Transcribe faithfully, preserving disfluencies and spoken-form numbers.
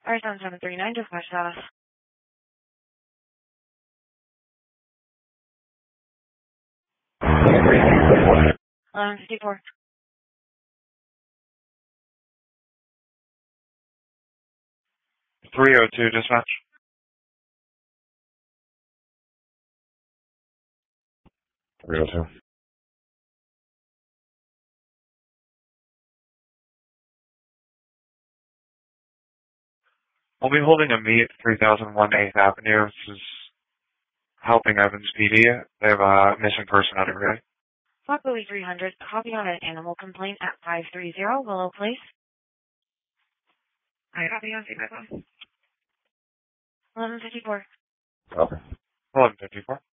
R seven seven three nine, dispatch status. eleven fifty-four. three oh two, dispatch. three oh two. I'll be holding a meet at three thousand one eighth Avenue. This is helping Evans P D. They have a missing person at every day. Fox Louis three hundred, copy on an animal complaint at five three zero Willow Place. I copy on feedback. eleven fifty-four. Okay. eleven fifty-four.